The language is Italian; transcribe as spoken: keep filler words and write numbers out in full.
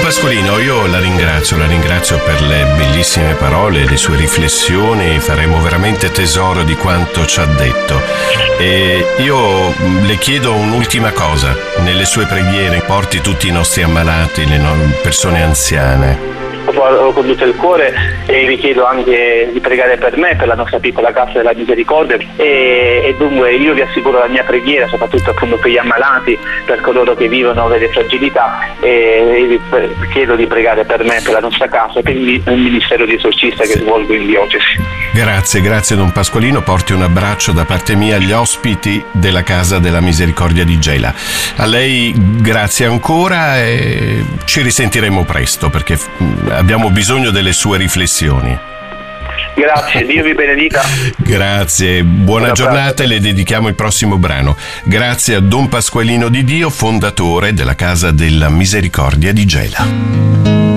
Pasqualino, io la ringrazio, la ringrazio per le bellissime parole, le sue riflessioni, faremo veramente tesoro di quanto ci ha detto. E io le chiedo un'ultima cosa, nelle sue preghiere porti tutti i nostri ammalati, le persone anziane. Con tutto il cuore, e vi chiedo anche di pregare per me, per la nostra piccola casa della misericordia, e, e dunque io vi assicuro la mia preghiera, soprattutto appunto per gli ammalati, per coloro che vivono delle fragilità, e, e vi chiedo di pregare per me, per la nostra casa e per il ministero di esorcista che svolgo in diocesi. Grazie, grazie Don Pasqualino, porti un abbraccio da parte mia agli ospiti della Casa della Misericordia di Gela. A lei grazie ancora e ci risentiremo presto perché abbiamo bisogno delle sue riflessioni. Grazie, Dio vi benedica. Grazie, buona giornata e le dedichiamo il prossimo brano. Grazie a Don Pasqualino Di Dio, fondatore della Casa della Misericordia di Gela.